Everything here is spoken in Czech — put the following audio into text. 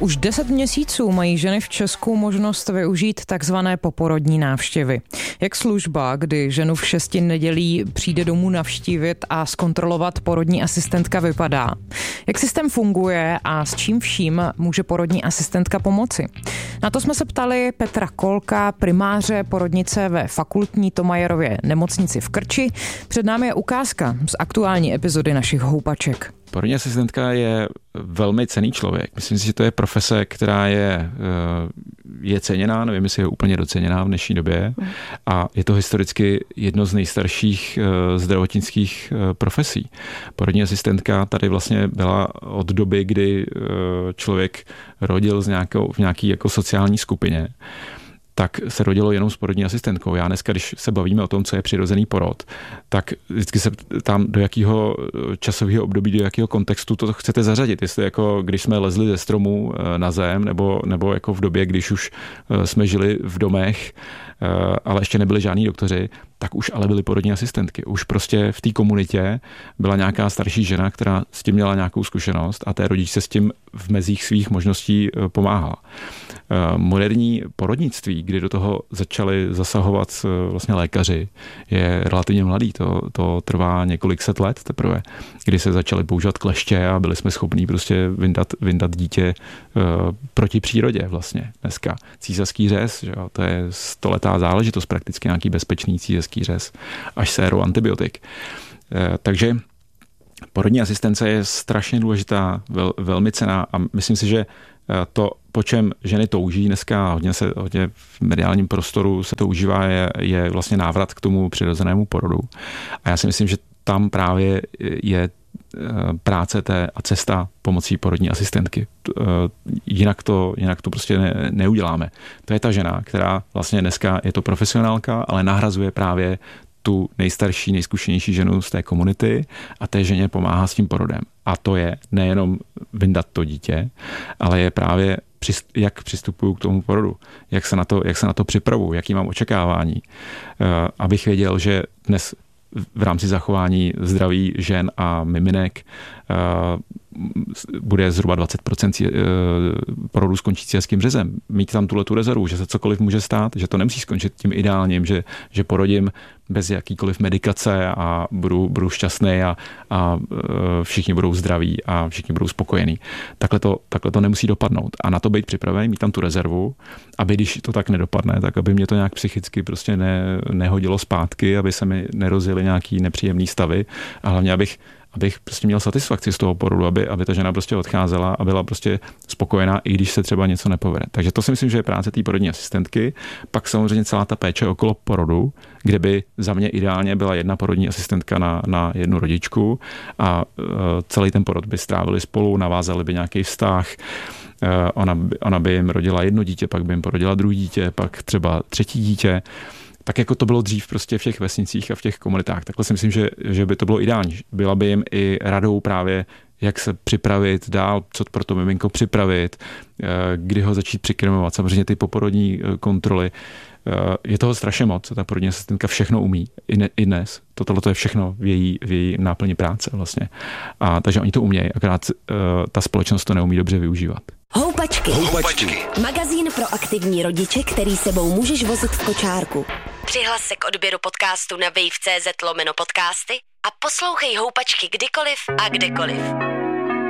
Už 10 měsíců mají ženy v Česku možnost využít takzvané poporodní návštěvy. Jak služba, kdy ženu v 6 nedělí přijde domů navštívit a zkontrolovat porodní asistentka, vypadá? Jak systém funguje a s čím vším může porodní asistentka pomoci? Na to jsme se ptali Petra Kolka, primáře porodnice ve Fakultní Thomayerově nemocnici v Krči. Před námi je ukázka z aktuální epizody našich houpaček. Porodní asistentka je velmi cenný člověk. Myslím si, že to je profese, která je ceněná, nevím, jestli je úplně doceněná v dnešní době. A je to historicky jedno z nejstarších zdravotnických profesí. Porodní asistentka tady vlastně byla od doby, kdy člověk rodil v nějaký jako sociální skupině, tak se rodilo jenom s porodní asistentkou. Já dneska, když se bavíme o tom, co je přirozený porod, tak vždycky se tam do jakého časového období, do jakého kontextu to chcete zařadit. Jestli jako když jsme lezli ze stromu na zem, nebo jako v době, když už jsme žili v domech, ale ještě nebyli žádní doktoři, tak už ale byly porodní asistentky. Už prostě v té komunitě byla nějaká starší žena, která s tím měla nějakou zkušenost a té rodič se s tím v mezích svých možností pomáhala. Moderní porodnictví, kdy do toho začali zasahovat vlastně lékaři, je relativně mladý. To trvá několik set let teprve, kdy se začaly používat kleště a byli jsme schopní prostě vyndat dítě proti přírodě vlastně dneska. Císařský řez, že jo, to je 100letá záležitost, prakticky nějaký bezpečný císařský řez, až sérou antibiotik. Takže porodní asistence je strašně důležitá, velmi cenná a myslím si, že to, po čem ženy touží dneska, hodně v mediálním prostoru se to užívá, je vlastně návrat k tomu přirozenému porodu. A já si myslím, že tam právě je práce a cesta pomocí porodní asistentky. Jinak to prostě neuděláme. To je ta žena, která vlastně dneska je to profesionálka, ale nahrazuje právě tu nejstarší, nejzkušenější ženu z té komunity a té ženě pomáhá s tím porodem. A to je nejenom vyndat to dítě, ale je právě jak přistupuju k tomu porodu, jak se na to připravuju, jaký mám očekávání. Abych věděl, že dnes v rámci zachování zdraví žen a miminek bude zhruba 20% porodů skončit císařským řezem. Mít tam tuhletu rezervu, že se cokoliv může stát, že to nemusí skončit tím ideálním, že porodím bez jakýkoliv medikace a budu šťastný a všichni budou zdraví a všichni budou spokojení. Takhle to nemusí dopadnout. A na to být připravený, mít tam tu rezervu, aby když to tak nedopadne, tak aby mě to nějak psychicky prostě nehodilo zpátky, aby se mi nerozjeli nějaký nepříjemný stavy a hlavně abych prostě měl satisfakci z toho porodu, aby ta žena prostě odcházela a byla prostě spokojená, i když se třeba něco nepovede. Takže to si myslím, že je práce té porodní asistentky. Pak samozřejmě celá ta péče okolo porodu, kde by za mě ideálně byla jedna porodní asistentka na jednu rodičku a celý ten porod by strávili spolu, navázali by nějaký vztah. Ona by jim rodila jedno dítě, pak by jim porodila druhé dítě, pak třeba třetí dítě. Tak jako to bylo dřív prostě v těch vesnicích a v těch komunitách. Takhle si myslím, že by to bylo ideální. Byla by jim i radou právě, jak se připravit dál, co pro to miminko připravit, kdy ho začít přikrmovat. Samozřejmě ty poporodní kontroly. Je toho strašně moc. Ta porodní asistentka všechno umí. I dnes. Tohle je všechno v její náplni práce vlastně. Takže oni to umějí, akorát ta společnost to neumí dobře využívat. Houpačky. Magazín pro aktivní rodiče, který sebou můžeš vozit v kočárku. Přihlas se k odběru podcastu na wave.cz/podcasty a poslouchej Houpačky kdykoliv a kdekoliv.